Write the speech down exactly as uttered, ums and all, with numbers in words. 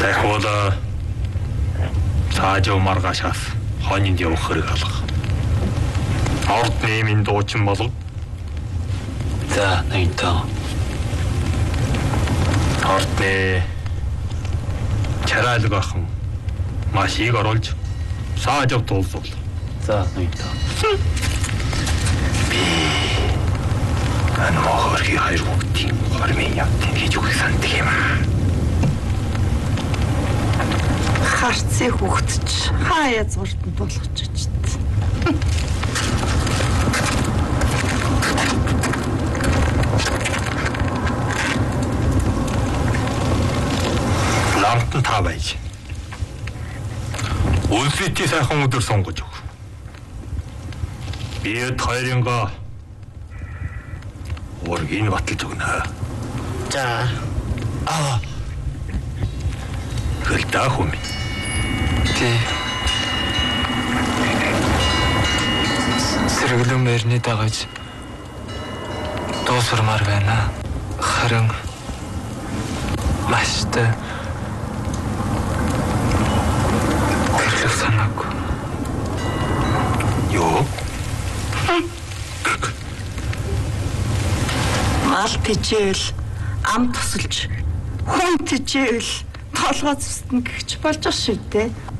Сайхуула цаажав маргаашаас хоньнд явах хэрэг алга. Орд нэмийн дуучин болов. За, нэгтээ. Ордны чарайлаг ахын маш их оруулж цаажав туулзуул. За, нэгтээ. Би ан мохорхи хайр хүүхдийн хормын явтын хийж өгөх санддаг юм аа. Харцыг хүүхдч хаяа зуртанд болгож очт. Ламтан та байж. Үлсвити сайхан өдөр сонгож өг. Биед хоёрынгаа ургийг баталж өгнө. За. Аа. Хөлтөө хүм. Тий. Сэргэлэн мэрний дагаж дуусармаар байна. Харин маштай гэрлэх санаагүй. Юу? Мал тижээл ам тусалж хүн тижээл толгой зүстэн гихч болж ш шүү дээ.